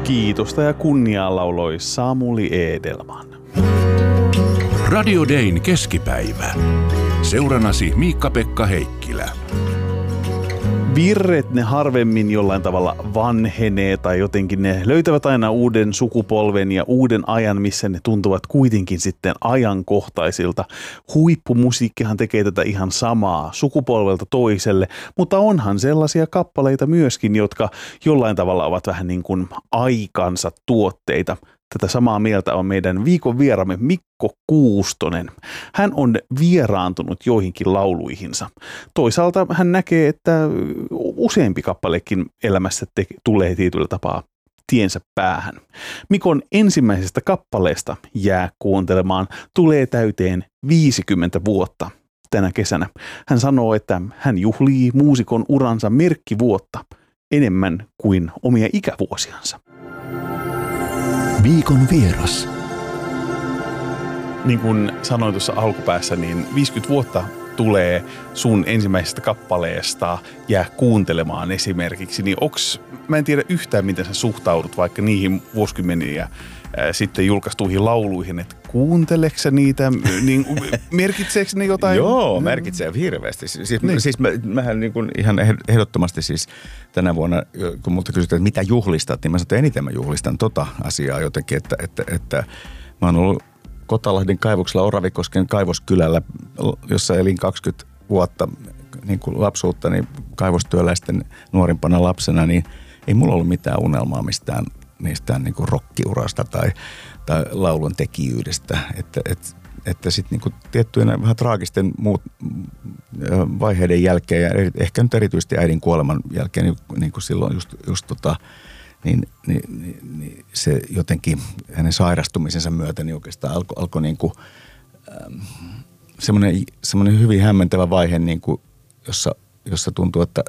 Kiitosta ja kunniaa lauloi Samuli Edelman. Radio Dayn keskipäivä. Seuranasi Miikka-Pekka Heikkilä. Virret ne harvemmin jollain tavalla vanhenee tai jotenkin ne löytävät aina uuden sukupolven ja uuden ajan, missä ne tuntuvat kuitenkin sitten ajankohtaisilta. Huippumusiikkihan tekee tätä ihan samaa sukupolvelta toiselle, mutta onhan sellaisia kappaleita myöskin, jotka jollain tavalla ovat vähän niin kuin aikansa tuotteita. Tätä samaa mieltä on meidän viikon vieraamme Mikko Kuustonen. Hän on vieraantunut joihinkin lauluihinsa. Toisaalta hän näkee, että useampi kappalekin elämässä tulee tietyllä tapaa tiensä päähän. Mikon ensimmäisestä kappaleesta Jää kuuntelemaan tulee täyteen 50 vuotta tänä kesänä. Hän sanoo, että hän juhlii muusikon uransa merkkivuotta enemmän kuin omia ikävuosiansa. Viikon vieras. Niin kuin sanoin tuossa alkupäässä, niin 50 vuotta tulee sun ensimmäisestä kappaleesta Jää kuuntelemaan esimerkiksi. Niin mä en tiedä yhtään, miten sä suhtaudut vaikka niihin vuosikymmeniä sitten julkaistuihin lauluihin, että kuunteleksä sä niitä, niin merkitseekö ne jotain? Joo, merkitsee hirveästi. Siis mähän niin kuin ihan ehdottomasti siis tänä vuonna, kun multa kysytään, että mitä juhlistat, niin mä sanon, että eniten mä juhlistan tota asiaa jotenkin, että mä oon ollut Kotalahden kaivoksella Oravikosken kaivoskylällä, jossa elin 20 vuotta niin kuin lapsuutta, niin kaivostyöläisten nuorimpana lapsena, niin ei mulla ollut mitään unelmaa mistään niin kuin rockiurasta tai laulun tekijyydestä, että sitten niin tiettyjen vähän traagisten vaiheiden jälkeen ja ehkä nyt erityisesti äidin kuoleman jälkeen, niin kuin silloin niin se jotenkin hänen sairastumisensa myötä niin oikeastaan alkoi niin kuin semmoinen hyvin hämmentävä vaihe, niin kuin, jossa tuntuu, että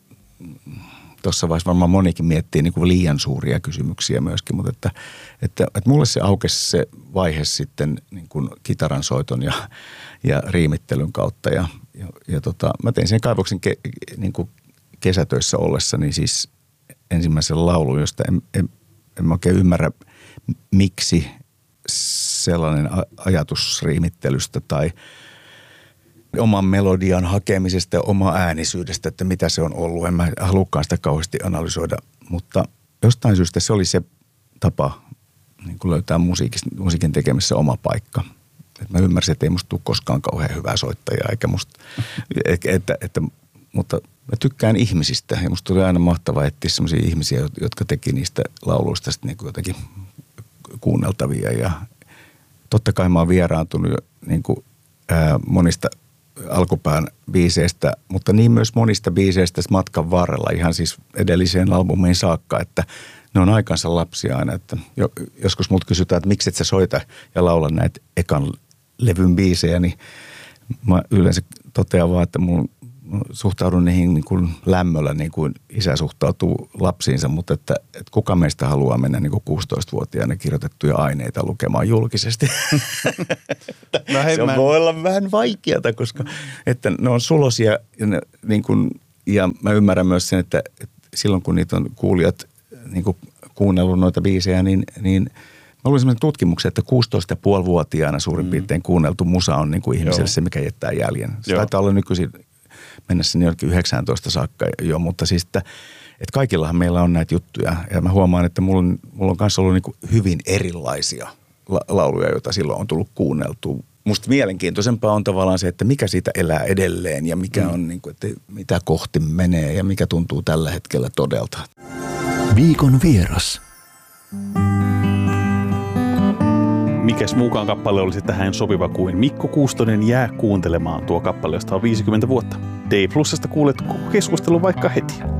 tuossa vaiheessa varmaan monikin miettii niin kuin liian suuria kysymyksiä myöskin, mutta että mulle se aukesi se vaihe sitten niin kuin kitaransoiton ja riimittelyn kautta ja mä tein sen kaivoksen niin kuin kesätöissä ollessani siis ensimmäisen laulun, josta en oikein ymmärrä, miksi sellainen ajatus riimittelystä tai oman melodian hakemisesta ja oma äänisyydestä, että mitä se on ollut. En mä halukaan sitä kauheasti analysoida, mutta jostain syystä se oli se tapa niin kuin löytää musiikin tekemisessä oma paikka. Et mä ymmärsin, että ei musta tule koskaan kauhean hyvää soittajaa, eikä musta, mutta mä tykkään ihmisistä ja musta tuli aina mahtavaa etsiä sellaisia ihmisiä, jotka teki niistä lauluista sitten niin kuin jotenkin kuunneltavia ja totta kai mä oon vieraantunut niin kuin, monista alkupään biiseistä, mutta niin myös monista biiseistä matkan varrella, ihan siis edelliseen albumiin saakka, että ne on aikansa lapsia aina, että joskus mut kysytään, että miksi et sä soita ja laula näitä ekan levyn biisejä, niin mä yleensä totean vaan, että mun suhtaudun niihin niin kuin lämmöllä, niin kuin isä suhtautuu lapsiinsa, mutta että kuka meistä haluaa mennä niin kuin 16-vuotiaana kirjoitettuja aineita lukemaan julkisesti. No hei, voi olla vähän vaikeata, koska että ne on sulosia niin kuin, ja mä ymmärrän myös sen, että silloin kun niitä on kuulijat niin kuin kuunnellut noita biisejä, niin mä luin sellaisen tutkimuksen, että 16,5-vuotiaana suurin piirtein kuunneltu musa on niin kuin ihmiselle se, mikä jättää jäljen. Se taitaa olla nykyisin mennä sinne jonnekin 19 saakka jo, mutta siis, että kaikillahan meillä on näitä juttuja. Ja mä huomaan, että mulla on kanssa ollut niin kuin hyvin erilaisia lauluja, joita silloin on tullut kuunneltua. Musta mielenkiintoisempaa on tavallaan se, että mikä siitä elää edelleen ja mikä on, niin kuin, että mitä kohti menee ja mikä tuntuu tällä hetkellä todelta. Viikon vieras. Mikäs muukaan kappale olisi tähän sopiva kuin Mikko Kuustonen Jää kuuntelemaan, tuo kappale, josta on 50 vuotta. D+:sta kuulet koko keskustelun vaikka heti.